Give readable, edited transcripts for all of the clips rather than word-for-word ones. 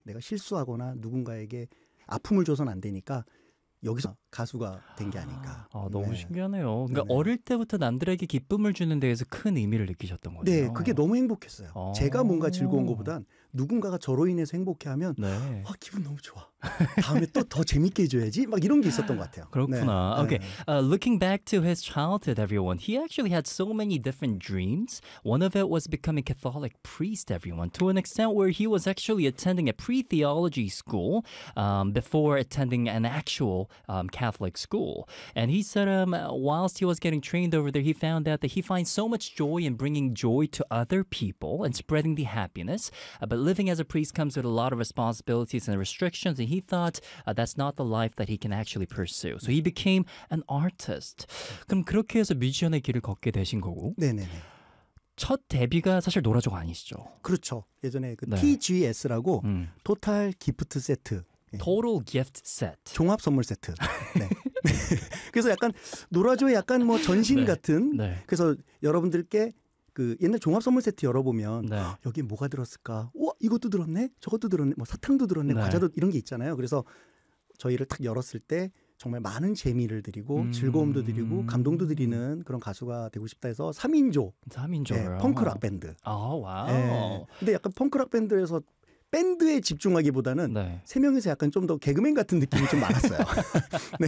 내가 실수하거나 누군가에게 아픔을 줘서는 안 되니까 여기서 가수가 된 게 아닌가. 너무 네. 신기하네요. 그러니까 네네. 어릴 때부터 남들에게 기쁨을 주는 데에서 큰 의미를 느끼셨던 거죠. 네, 그게 너무 행복했어요. 어. 제가 뭔가 즐거운 것보단 누군가가 저로 인해서 행복해하면 네. 기분 너무 좋아. 다음에 또 더 재밌게 해줘야지. 막 이런 게 있었던 것 같아요. 그렇구나. 네. Okay. 네. Looking back to his childhood, everyone, he actually had so many different dreams. One of it was becoming a Catholic priest, everyone, to an extent where he was actually attending a pre-theology school before attending an actual Catholic school. And he said whilst he was getting trained over there, he found out that he finds so much joy in bringing joy to other people and spreading the happiness. But living as a priest comes with a lot of responsibilities and restrictions, and he thought that's not the life that he can actually pursue. So he became an artist. 그럼 그렇게 해서 뮤지션의 길을 걷게 되신 거고 네네네. 첫 데뷔가 사실 노라조가 아니시죠? 그렇죠. 예전에 그 네. TGS라고 토탈 기프트 세트. Total Gift Set. 종합 선물 세트. 네. 그래서 약간 노라조의 약간 뭐 전신 네. 같은. 네. 그래서 여러분들께 그 옛날 종합 선물 세트 열어보면 네. 여기 뭐가 들었을까? 이것도 들었네? 저것도 들었네? 뭐 사탕도 들었네? 네. 과자도 이런 게 있잖아요. 그래서 저희를 딱 열었을 때 정말 많은 재미를 드리고 즐거움도 드리고 감동도 드리는 그런 가수가 되고 싶다 해서 3인조. 3인조요. 네, 펑크락 밴드. 와우. 네. 근데 약간 펑크락 밴드에서 밴드에 집중하기보다는 네. 세 명이서 약간 좀 더 개그맨 같은 느낌이 좀 많았어요. 네.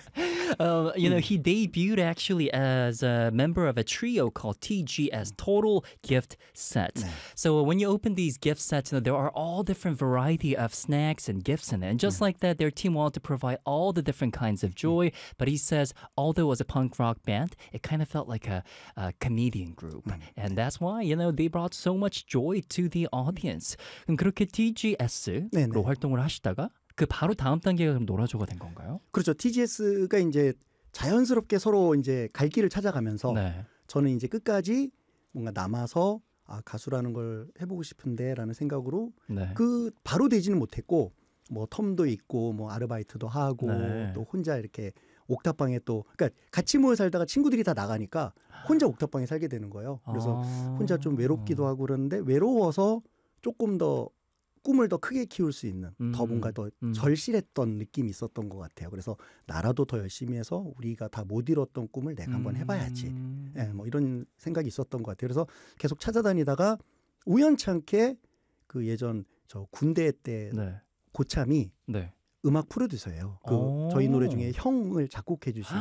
He debuted actually as a member of a trio called TGS, Total Gift Set. 네. So when you open these gift sets, there are all different variety of snacks and gifts in it. And just like that, their team wanted to provide all the different kinds of joy. But he says, although it was a punk rock band, it kind of felt like a comedian group. And that's why, they brought so much joy to the audience. 그럼 그렇게 TGS로 네네. 활동을 하시다가 그 바로 다음 단계가 그럼 노라조가 된 건가요? 그렇죠. TGS가 이제 자연스럽게 서로 이제 갈 길을 찾아가면서 네. 저는 이제 끝까지 뭔가 남아서 가수라는 걸 해보고 싶은데라는 생각으로 네. 그 바로 되지는 못했고 뭐 텀도 있고 뭐 아르바이트도 하고 네. 또 혼자 이렇게 옥탑방에 또 그러니까 같이 모여 살다가 친구들이 다 나가니까 혼자 옥탑방에 살게 되는 거예요. 그래서 혼자 좀 외롭기도 하고 그러는데 외로워서 조금 더 꿈을 더 크게 키울 수 있는 더 뭔가 더 절실했던 느낌이 있었던 것 같아요. 그래서 나라도 더 열심히 해서 우리가 다 못 이뤘던 꿈을 내가 한번 해봐야지. 예, 뭐 이런 생각이 있었던 것 같아요. 그래서 계속 찾아다니다가 우연찮게 그 예전 저 군대 때 네. 고참이 네. 음악 프로듀서예요. 그 저희 노래 중에 형을 작곡해 주신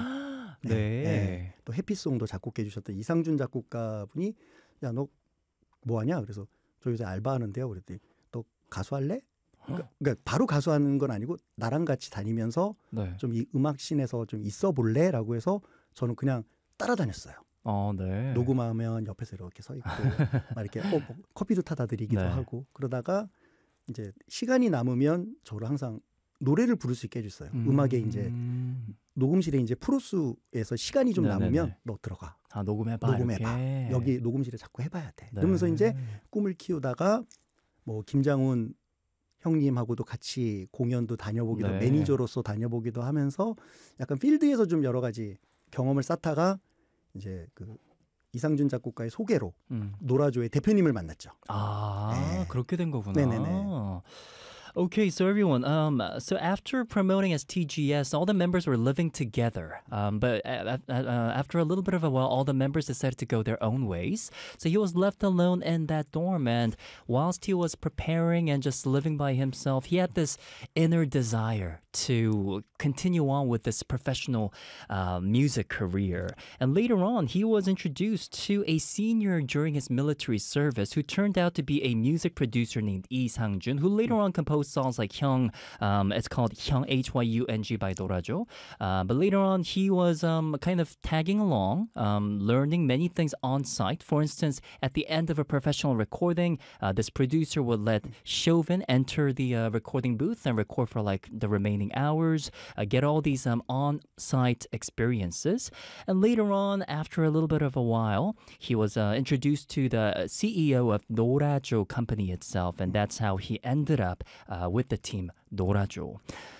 네. 또 해피송도 작곡해 주셨던 이상준 작곡가분이 야, 너 뭐하냐? 그래서 저 요새 알바하는데요. 그랬더니 너 가수할래? 그러니까 바로 가수하는 건 아니고 나랑 같이 다니면서 네. 좀 이 음악씬에서 좀 있어 볼래?라고 해서 저는 그냥 따라다녔어요. 네. 녹음하면 옆에서 이렇게 서 있고 막 이렇게 커피도 타다 드리기도 네. 하고 그러다가 이제 시간이 남으면 저를 항상 노래를 부를 수 있게 해줬어요. 음악에 이제 녹음실에 이제 프로수에서 시간이 좀 네네네. 남으면 너 들어가. 녹음해봐. 녹음해봐. 이렇게. 여기 녹음실에 자꾸 해봐야 돼. 네. 그러면서 이제 꿈을 키우다가 뭐 김장훈 형님하고도 같이 공연도 다녀보기도 네. 매니저로서 다녀보기도 하면서 약간 필드에서 좀 여러 가지 경험을 쌓다가 이제 그 이상준 작곡가의 소개로 노라조의 대표님을 만났죠. 네. 그렇게 된 거구나. 네네네. Okay, so everyone, so after promoting as TGS, all the members were living together. But after a little bit of a while, all the members decided to go their own ways. So he was left alone in that dorm. And whilst he was preparing and just living by himself, he had this inner desire to continue on with this professional music career. And later on, he was introduced to a senior during his military service who turned out to be a music producer named Lee Sang-jun, who later on composed songs like Hyung. It's called Hyung, Hyung by Dorajo. But later on, he was kind of tagging along, learning many things on site. For instance, at the end of a professional recording, this producer would let Chauvin enter the recording booth and record for like the remaining hours, get all these on-site experiences. And later on, after a little bit of a while, he was introduced to the CEO of Dorajo company itself, and that's how he ended up with the team Dorajo.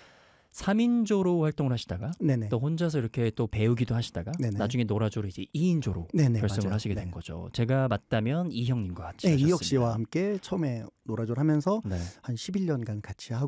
3인조로 활동을 하시다가 네네. 또 혼자서 이렇게 또 배우기도 하시다가 네네. 나중에 노라조로 이제 2인조로 네네, 결성을 맞아요. 하시게 네. 된 거죠. 제가 맞다면 이형님과 같이 네, 하셨습니다. 이혁 씨와 함께 처음에 노라조를 하면서 네. 한 11년간 같이 하고